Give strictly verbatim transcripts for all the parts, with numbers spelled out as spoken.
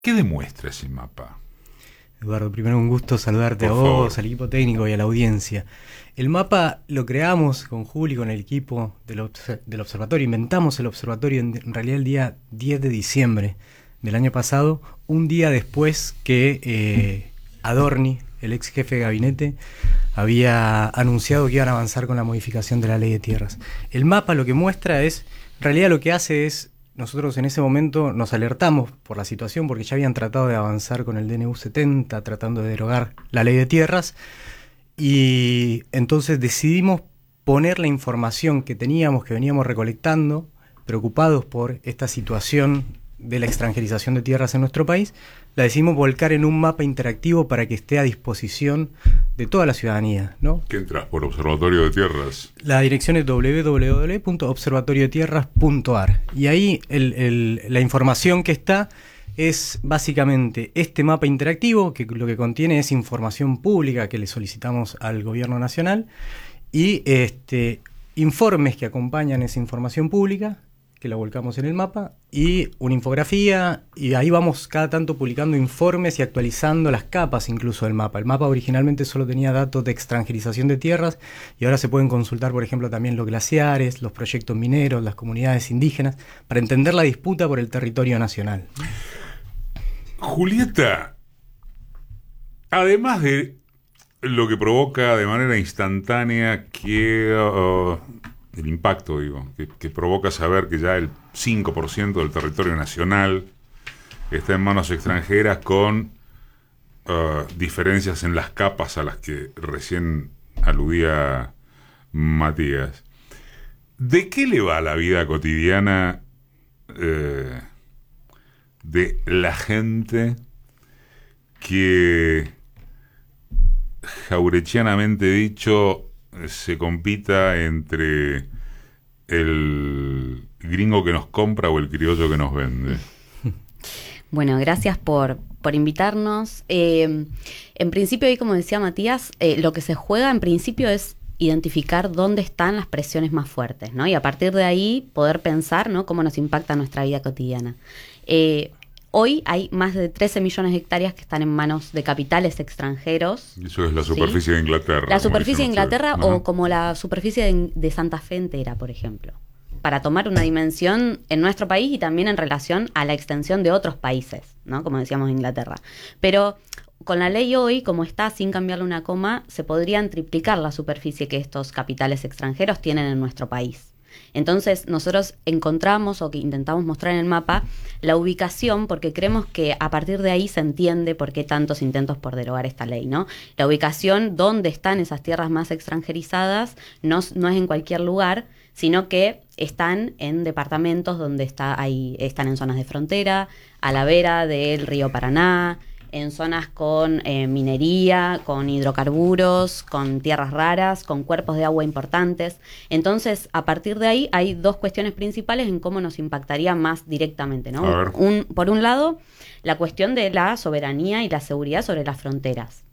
¿Qué demuestra ese mapa? Eduardo, primero un gusto saludarte Por a vos, favor. al equipo técnico y a la audiencia. El mapa lo creamos con Juli, con el equipo del, obs- del observatorio. Inventamos el observatorio en, en realidad el día diez de diciembre del año pasado, un día después que eh, Adorni, el ex jefe de gabinete, había anunciado que iban a avanzar con la modificación de la ley de tierras. El mapa lo que muestra es, en realidad lo que hace es, nosotros en ese momento nos alertamos por la situación porque ya habían tratado de avanzar con el D N U setenta, tratando de derogar la ley de tierras, y entonces decidimos poner la información que teníamos, que veníamos recolectando, preocupados por esta situación de la extranjerización de tierras en nuestro país, la decidimos volcar en un mapa interactivo para que esté a disposición de toda la ciudadanía, ¿no? ¿Qué entras por Observatorio de Tierras? La dirección es doble u doble u doble u punto observatorio de tierras punto a r y ahí el, el, la información que está es básicamente este mapa interactivo, que lo que contiene es información pública que le solicitamos al gobierno nacional y este, informes que acompañan esa información pública, que la volcamos en el mapa, y una infografía, y ahí vamos cada tanto publicando informes y actualizando las capas incluso del mapa. El mapa originalmente solo tenía datos de extranjerización de tierras, y ahora se pueden consultar, por ejemplo, también los glaciares, los proyectos mineros, las comunidades indígenas, para entender la disputa por el territorio nacional. Julieta, además de lo que provoca de manera instantánea que uh, el impacto, digo, que, que provoca saber que ya el cinco por ciento del territorio nacional está en manos extranjeras con uh, diferencias en las capas a las que recién aludía Matías. ¿De qué le va la vida cotidiana eh, de la gente que, jaurechianamente dicho, se compita entre el gringo que nos compra o el criollo que nos vende? Bueno, gracias por, por invitarnos. Eh, en principio, y como decía Matías, eh, lo que se juega en principio es identificar dónde están las presiones más fuertes, ¿no? Y a partir de ahí poder pensar, ¿no?, cómo nos impacta nuestra vida cotidiana. Eh, hoy hay más de trece millones de hectáreas que están en manos de capitales extranjeros. Eso es la superficie, ¿sí?, de Inglaterra. La superficie de dicen ustedes. Inglaterra, Ajá. o como la superficie de, de Santa Fe entera, por ejemplo, para tomar una dimensión en nuestro país y también en relación a la extensión de otros países, ¿no?, como decíamos, Inglaterra. Pero con la ley hoy, como está, sin cambiarle una coma, se podrían triplicar la superficie que estos capitales extranjeros tienen en nuestro país. Entonces, nosotros encontramos, o que intentamos mostrar en el mapa, la ubicación, porque creemos que a partir de ahí se entiende por qué tantos intentos por derogar esta ley, ¿no? La ubicación, donde están esas tierras más extranjerizadas, no, no es en cualquier lugar, sino que están en departamentos donde está ahí, están en zonas de frontera, a la vera del río Paraná, en zonas con eh, minería, con hidrocarburos, con tierras raras, con cuerpos de agua importantes. Entonces, a partir de ahí hay dos cuestiones principales en cómo nos impactaría más directamente, ¿no? A ver. Un, por un lado, la cuestión de la soberanía y la seguridad sobre las fronteras.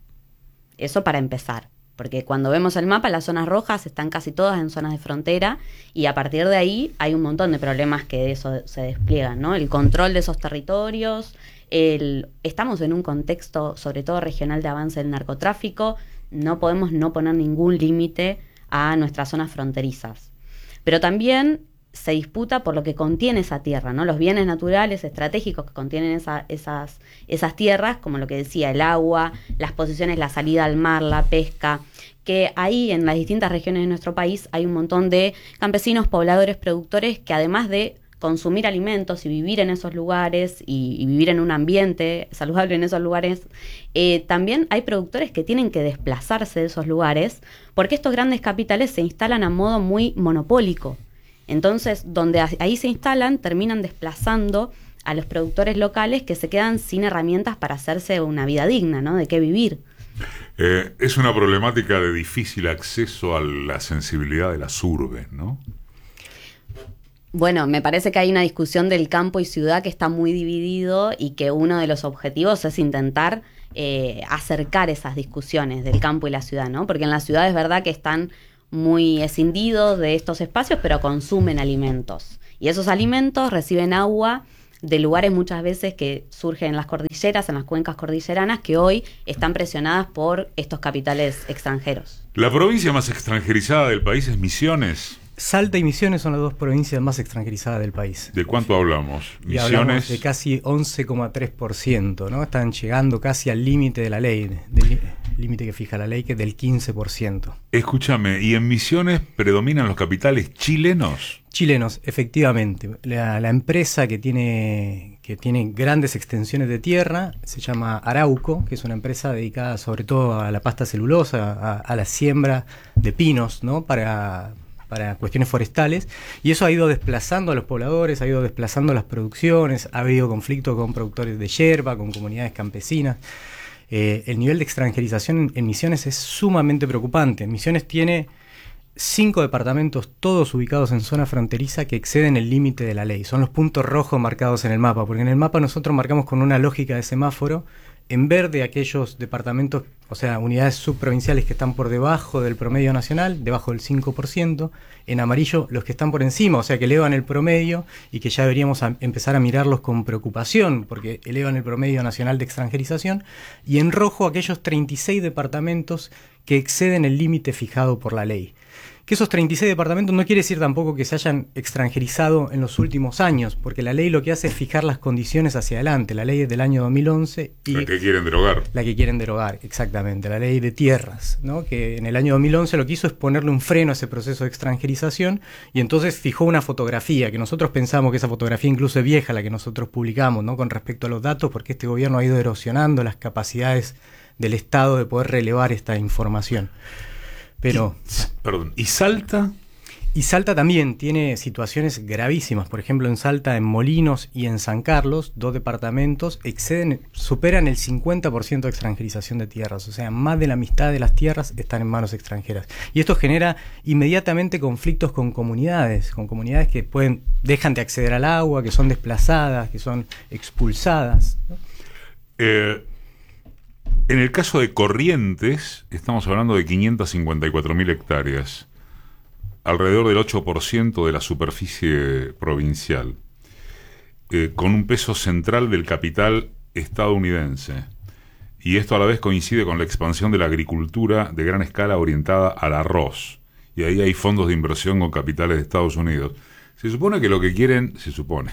Eso para empezar. Porque cuando vemos el mapa, las zonas rojas están casi todas en zonas de frontera, y a partir de ahí hay un montón de problemas que de eso se despliegan, ¿no? El control de esos territorios, el, estamos en un contexto, sobre todo regional, de avance del narcotráfico, no podemos no poner ningún límite a nuestras zonas fronterizas. Pero también se disputa por lo que contiene esa tierra, ¿no? Los bienes naturales estratégicos que contienen esa, esas, esas tierras, como lo que decía, el agua, las posiciones, la salida al mar, la pesca, que ahí en las distintas regiones de nuestro país hay un montón de campesinos, pobladores, productores, que además de consumir alimentos y vivir en esos lugares y, y vivir en un ambiente saludable en esos lugares, eh, también hay productores que tienen que desplazarse de esos lugares porque estos grandes capitales se instalan a modo muy monopólico. Entonces, donde ahí se instalan, terminan desplazando a los productores locales, que se quedan sin herramientas para hacerse una vida digna, ¿no? De qué vivir. Eh, es una problemática de difícil acceso a la sensibilidad de las urbes, ¿no? Bueno, me parece que hay una discusión del campo y ciudad que está muy dividido, y que uno de los objetivos es intentar eh, acercar esas discusiones del campo y la ciudad, ¿no? Porque en la ciudad es verdad que están muy escindidos de estos espacios, pero consumen alimentos. Y esos alimentos reciben agua de lugares muchas veces que surgen en las cordilleras, en las cuencas cordilleranas, que hoy están presionadas por estos capitales extranjeros. La provincia más extranjerizada del país es Misiones. Salta y Misiones son las dos provincias más extranjerizadas del país. ¿De cuánto hablamos? Y hablamos de casi once coma tres por ciento, ¿no? Están llegando casi al límite de la ley, del límite que fija la ley, que es del quince por ciento. Escúchame, ¿y en Misiones predominan los capitales chilenos? Chilenos, efectivamente. La, la empresa que tiene, que tiene grandes extensiones de tierra se llama Arauco, que es una empresa dedicada sobre todo a la pasta celulosa, a, a la siembra de pinos, ¿no? Para... para cuestiones forestales, y eso ha ido desplazando a los pobladores, ha ido desplazando las producciones, ha habido conflicto con productores de yerba, con comunidades campesinas. Eh, el nivel de extranjerización en, en Misiones es sumamente preocupante. Misiones tiene cinco departamentos, todos ubicados en zona fronteriza, que exceden el límite de la ley. Son los puntos rojos marcados en el mapa, porque en el mapa nosotros marcamos con una lógica de semáforo. En verde aquellos departamentos, o sea, unidades subprovinciales que están por debajo del promedio nacional, debajo del cinco por ciento. En amarillo los que están por encima, o sea, que elevan el promedio y que ya deberíamos a empezar a mirarlos con preocupación porque elevan el promedio nacional de extranjerización. Y en rojo aquellos treinta y seis departamentos que exceden el límite fijado por la ley. Que esos treinta y seis departamentos no quiere decir tampoco que se hayan extranjerizado en los últimos años, porque la ley lo que hace es fijar las condiciones hacia adelante. La ley es del año dos mil once y... La que quieren derogar. La que quieren derogar, exactamente. La ley de tierras, ¿no? Que en el año dos mil once lo que hizo es ponerle un freno a ese proceso de extranjerización y entonces fijó una fotografía, que nosotros pensamos que esa fotografía incluso es vieja, la que nosotros publicamos, ¿no? Con respecto a los datos, porque este gobierno ha ido erosionando las capacidades del Estado de poder relevar esta información. Pero, y, perdón, ¿y Salta? Y Salta también tiene situaciones gravísimas. Por ejemplo, en Salta, en Molinos y en San Carlos, dos departamentos exceden, superan el cincuenta por ciento de extranjerización de tierras. O sea, más de la mitad de las tierras están en manos extranjeras. Y esto genera inmediatamente conflictos con comunidades, con comunidades que pueden dejan de acceder al agua, que son desplazadas, que son expulsadas, ¿no? Eh... En el caso de Corrientes, estamos hablando de quinientas cincuenta y cuatro mil hectáreas, alrededor del ocho por ciento de la superficie provincial, eh, con un peso central del capital estadounidense. Y esto a la vez coincide con la expansión de la agricultura de gran escala orientada al arroz. Y ahí hay fondos de inversión con capitales de Estados Unidos. Se supone que lo que quieren, se supone,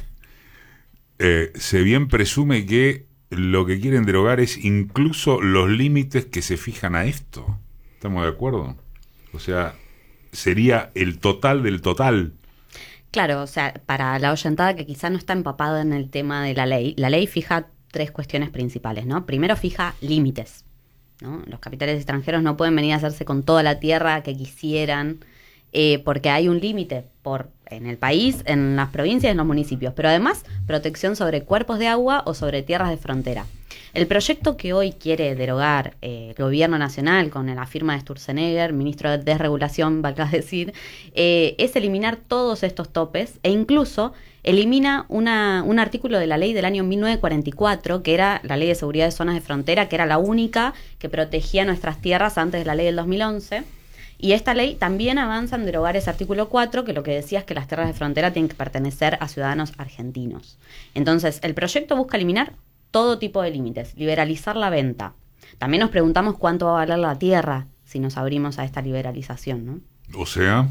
eh, se bien presume que lo que quieren derogar es incluso los límites que se fijan a esto. ¿Estamos de acuerdo? O sea, sería el total del total. Claro, o sea, para la oyentada que quizá no está empapada en el tema de la ley, la ley fija tres cuestiones principales, ¿no? Primero fija límites, ¿no? Los capitales extranjeros no pueden venir a hacerse con toda la tierra que quisieran, eh, porque hay un límite por en el país, en las provincias y en los municipios, pero además protección sobre cuerpos de agua o sobre tierras de frontera. El proyecto que hoy quiere derogar eh, el gobierno nacional con la firma de Sturzenegger, ministro de Desregulación, valga decir, eh, es eliminar todos estos topes e incluso elimina una, un artículo de la ley del año mil novecientos cuarenta y cuatro, que era la ley de seguridad de zonas de frontera, que era la única que protegía nuestras tierras antes de la ley del dos mil once. Y esta ley también avanza en derogar ese artículo cuatro, que lo que decía es que las tierras de frontera tienen que pertenecer a ciudadanos argentinos. Entonces, el proyecto busca eliminar todo tipo de límites, liberalizar la venta. También nos preguntamos cuánto va a valer la tierra si nos abrimos a esta liberalización, ¿no? O sea...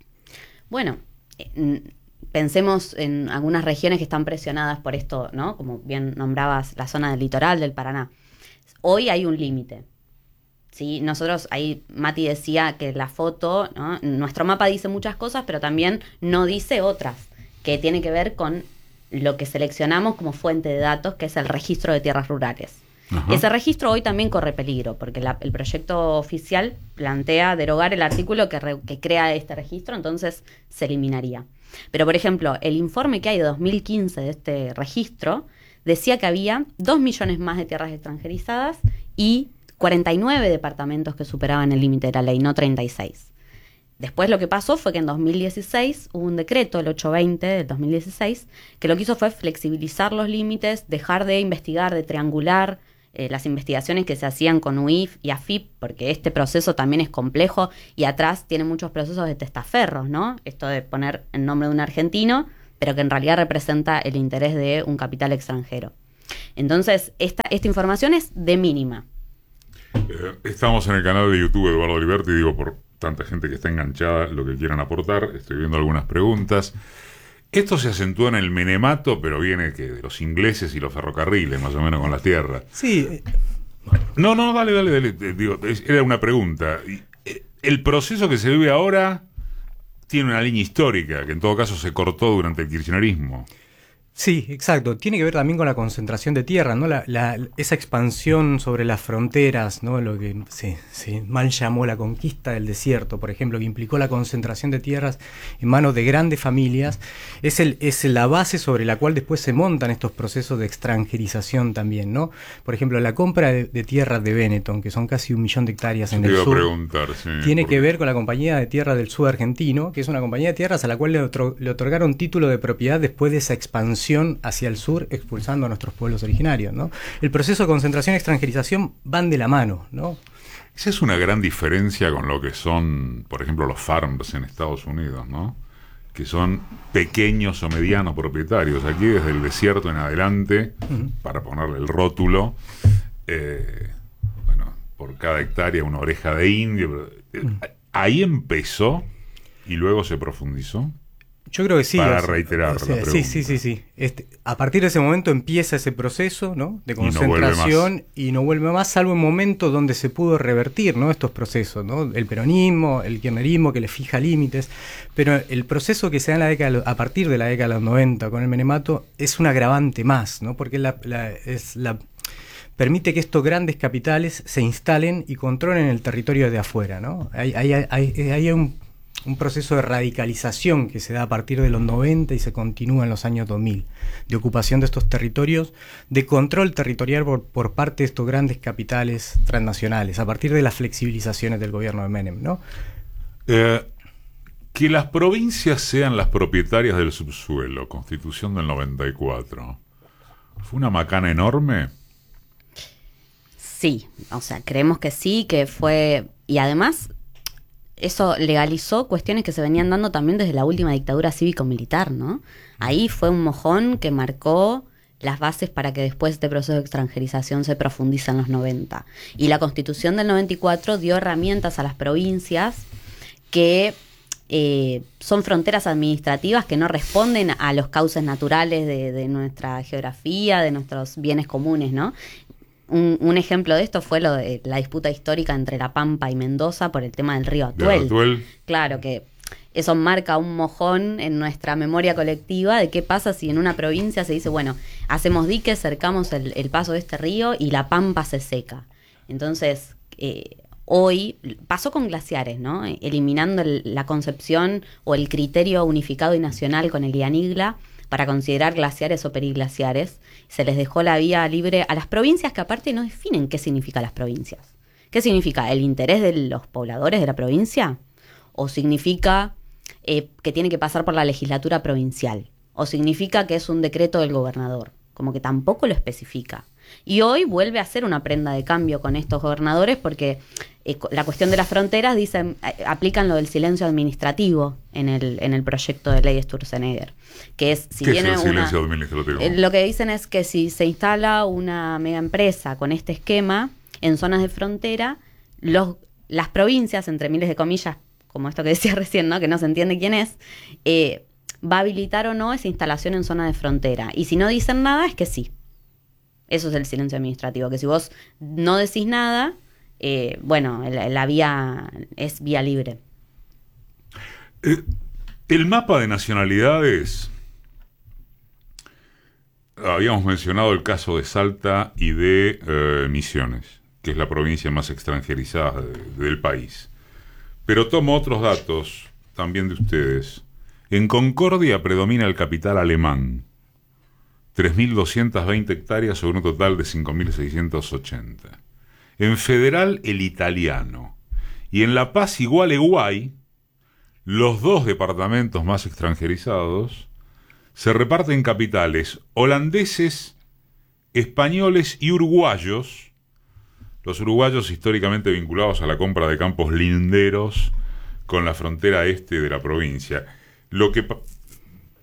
Bueno, eh, pensemos en algunas regiones que están presionadas por esto, ¿no? Como bien nombrabas, la zona del litoral del Paraná. Hoy hay un límite. Sí, nosotros, ahí Mati decía que la foto, ¿no? Nuestro mapa dice muchas cosas, pero también no dice otras, que tiene que ver con lo que seleccionamos como fuente de datos, que es el registro de tierras rurales. Ajá. Ese registro hoy también corre peligro, porque la, el proyecto oficial plantea derogar el artículo que, re, que crea este registro, entonces se eliminaría. Pero, por ejemplo, el informe que hay de dos mil quince de este registro decía que había dos millones más de tierras extranjerizadas y cuarenta y nueve departamentos que superaban el límite de la ley, no treinta y seis. Después lo que pasó fue que en dos mil dieciséis hubo un decreto, el ochocientos veinte del dos mil dieciséis, que lo que hizo fue flexibilizar los límites, dejar de investigar, de triangular eh, las investigaciones que se hacían con U I F y A F I P, porque este proceso también es complejo y atrás tiene muchos procesos de testaferros, ¿no? Esto de poner el nombre de un argentino, pero que en realidad representa el interés de un capital extranjero. Entonces, esta, esta información es de mínima. Eh, estamos en el canal de YouTube Eduardo Liberti, digo, por tanta gente que está enganchada, lo que quieran aportar. Estoy viendo algunas preguntas. Esto se acentúa en el menemato, pero viene que de los ingleses y los ferrocarriles, más o menos, con la tierra. Sí. No, no, dale, dale, dale. Digo, era una pregunta. El proceso que se vive ahora tiene una línea histórica, que en todo caso se cortó durante el kirchnerismo. Sí, exacto. Tiene que ver también con la concentración de tierra, ¿no? La, la, esa expansión sobre las fronteras, ¿no? Lo que se, se mal llamó la conquista del desierto, por ejemplo, que implicó la concentración de tierras en manos de grandes familias, es, el, es la base sobre la cual después se montan estos procesos de extranjerización también, ¿no? Por ejemplo, la compra de, de tierras de Benetton, que son casi un millón de hectáreas en Te el iba sur, a preguntar, sí, tiene porque... que ver con la Compañía de Tierra del Sur Argentino, que es una compañía de tierras a la cual le, otro, le otorgaron título de propiedad después de esa expansión hacia el sur, expulsando a nuestros pueblos originarios, ¿no? El proceso de concentración y extranjerización van de la mano, ¿no? Esa es una gran diferencia con lo que son, por ejemplo, los farms en Estados Unidos, ¿no? Que son pequeños o medianos propietarios. Aquí desde el desierto en adelante, uh-huh. para ponerle el rótulo, eh, bueno, por cada hectárea una oreja de indio. Pero, uh-huh. Ahí empezó y luego se profundizó. Yo creo que sí. Para o sea, reiterar o sea, la pregunta. Sí, sí, sí, sí. Este, a partir de ese momento empieza ese proceso, ¿no? De concentración y no, y no vuelve más, salvo en momentos donde se pudo revertir, ¿no? Estos procesos, ¿no? El peronismo, el kirchnerismo que le fija límites, pero el proceso que se da en la década, a partir de la década de los noventa con el menemato es un agravante más, ¿no? Porque la, la, es la permite que estos grandes capitales se instalen y controlen el territorio de afuera, ¿no? Hay, hay, hay, hay, hay un un proceso de radicalización que se da a partir de los noventa y se continúa en los años dos mil, de ocupación de estos territorios, de control territorial por, por parte de estos grandes capitales transnacionales, a partir de las flexibilizaciones del gobierno de Menem, ¿no? Eh, que las provincias sean las propietarias del subsuelo, Constitución del noventa y cuatro, ¿fue una macana enorme? Sí, o sea, creemos que sí, que fue... Y además... eso legalizó cuestiones que se venían dando también desde la última dictadura cívico-militar, ¿no? Ahí fue un mojón que marcó las bases para que después este proceso de extranjerización se profundice en los noventa. Y la Constitución del noventa y cuatro dio herramientas a las provincias que eh, son fronteras administrativas que no responden a los cauces naturales de, de nuestra geografía, de nuestros bienes comunes, ¿no? Un, un ejemplo de esto fue lo de la disputa histórica entre La Pampa y Mendoza por el tema del río Atuel. Atuel. Claro que eso marca un mojón en nuestra memoria colectiva de qué pasa si en una provincia se dice, bueno, hacemos diques, cercamos el, el paso de este río y La Pampa se seca. Entonces, eh, hoy pasó con glaciares, ¿no? Eliminando el, la concepción o el criterio unificado y nacional con el IANIGLA para considerar glaciares o periglaciares. Se les dejó la vía libre a las provincias que aparte no definen qué significa las provincias. ¿Qué significa? ¿El interés de los pobladores de la provincia? ¿O significa eh, que tiene que pasar por la legislatura provincial? ¿O significa que es un decreto del gobernador? Como que tampoco lo especifica. Y hoy vuelve a ser una prenda de cambio con estos gobernadores porque eh, la cuestión de las fronteras dicen, eh, aplican lo del silencio administrativo en el, en el proyecto de ley Sturzenegger. Que es, si ¿Qué viene es el una, silencio administrativo? Eh, lo que dicen es que si se instala una mega empresa con este esquema en zonas de frontera, los, las provincias, entre miles de comillas, como esto que decía recién, ¿no? Que no se entiende quién es, eh, va a habilitar o no esa instalación en zona de frontera. Y si no dicen nada, es que sí. Eso es el silencio administrativo, que si vos no decís nada, eh, bueno, la, la vía es vía libre. Eh, el mapa de nacionalidades, habíamos mencionado el caso de Salta y de eh, Misiones, que es la provincia más extranjerizada de, del país. Pero tomo otros datos también de ustedes. En Concordia predomina el capital alemán, tres mil doscientas veinte hectáreas sobre un total de cinco mil seiscientos ochenta. En Federal, el italiano. Y en La Paz y Gualeguay, los dos departamentos más extranjerizados, se reparten capitales holandeses, españoles y uruguayos. Los uruguayos históricamente vinculados a la compra de campos linderos con la frontera este de la provincia. Lo que...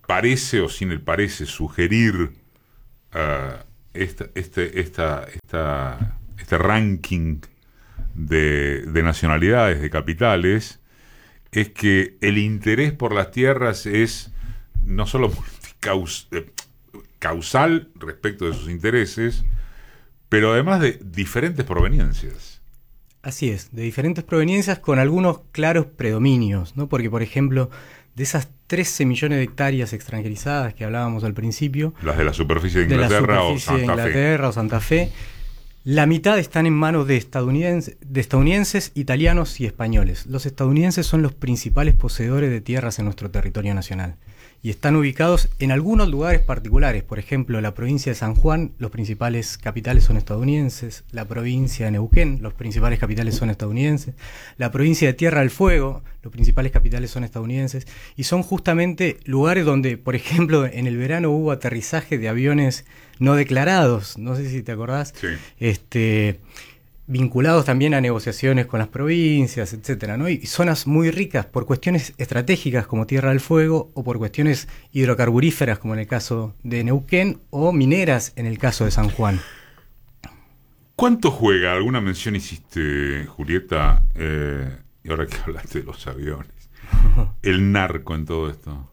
parece o sin el parece sugerir uh, esta, este, esta, esta, este ranking de, de nacionalidades, de capitales, es que el interés por las tierras es no solo multicaus, eh, causal respecto de sus intereses, pero además de diferentes proveniencias. Así es, de diferentes proveniencias con algunos claros predominios, ¿no? Porque, por ejemplo, de esas trece millones de hectáreas extranjerizadas que hablábamos al principio, las de la superficie de Inglaterra, de la superficie o de Santa Inglaterra Fe. o Santa Fe, la mitad están en manos de estadounidenses, de estadounidenses, italianos y españoles. Los estadounidenses son los principales poseedores de tierras en nuestro territorio nacional y están ubicados en algunos lugares particulares. Por ejemplo, la provincia de San Juan, los principales capitales son estadounidenses. La provincia de Neuquén, los principales capitales son estadounidenses. La provincia de Tierra del Fuego, los principales capitales son estadounidenses. Y son justamente lugares donde, por ejemplo, en el verano hubo aterrizaje de aviones no declarados, no sé si te acordás, Sí. este, vinculados también a negociaciones con las provincias, etcétera, ¿no? Y zonas muy ricas por cuestiones estratégicas como Tierra del Fuego, o por cuestiones hidrocarburíferas como en el caso de Neuquén, o mineras en el caso de San Juan. ¿Cuánto juega? ¿Alguna mención hiciste, Julieta? Eh, y ahora que hablaste de los aviones, el narco en todo esto.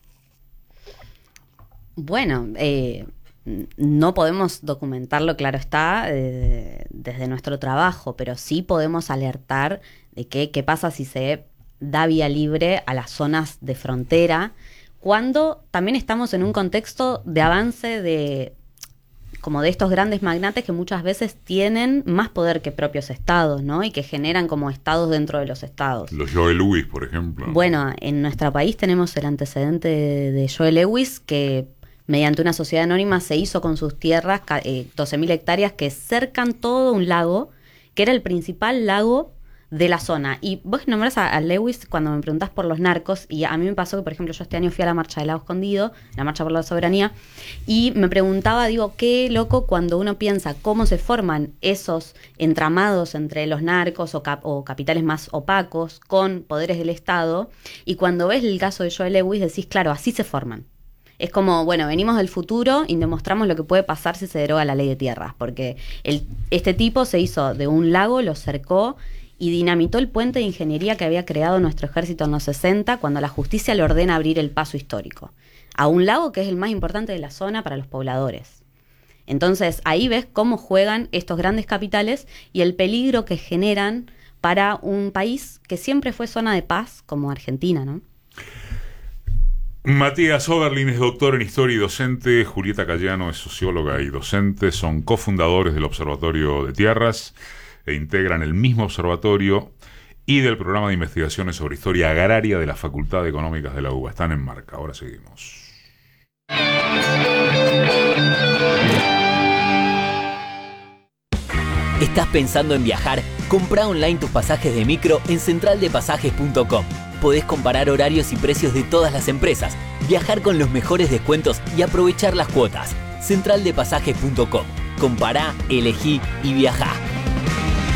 Bueno, eh, no podemos documentarlo, claro está, eh, desde nuestro trabajo, pero sí podemos alertar de que, qué pasa si se da vía libre a las zonas de frontera, cuando también estamos en un contexto de avance de, como de estos grandes magnates que muchas veces tienen más poder que propios estados, ¿no? Y que generan como estados dentro de los estados. Los Joe Louis, por ejemplo. Bueno, en nuestro país tenemos el antecedente de, de Joe Lewis, que mediante una sociedad anónima se hizo con sus tierras, eh, doce mil hectáreas que cercan todo un lago, que era el principal lago de la zona. Y vos nombrás a, a Lewis cuando me preguntás por los narcos, y a mí me pasó que, por ejemplo, yo este año fui a la marcha del Lago Escondido, la marcha por la soberanía, y me preguntaba, digo, qué loco cuando uno piensa cómo se forman esos entramados entre los narcos o, cap- o capitales más opacos con poderes del Estado, y cuando ves el caso de Joe Lewis decís, claro, así se forman. Es como, bueno, venimos del futuro y demostramos lo que puede pasar si se deroga la ley de tierras, porque el, este tipo se hizo de un lago, lo cercó y dinamitó el puente de ingeniería que había creado nuestro ejército en los sesenta, cuando la justicia le ordena abrir el paso histórico a un lago que es el más importante de la zona para los pobladores. Entonces ahí ves cómo juegan estos grandes capitales y el peligro que generan para un país que siempre fue zona de paz como Argentina, ¿no? Matías Oberlin es doctor en Historia y docente, Julieta Cayano es socióloga y docente, son cofundadores del Observatorio de Tierras e integran el mismo observatorio y del programa de investigaciones sobre historia agraria de la Facultad de Económicas de la U B A. Están en marca, ahora seguimos. ¿Estás pensando en viajar? Comprá online tus pasajes de micro en central de pasajes punto com. Podés comparar horarios y precios de todas las empresas, viajar con los mejores descuentos y aprovechar las cuotas. central de pasajes punto com. Compará, elegí y viajá.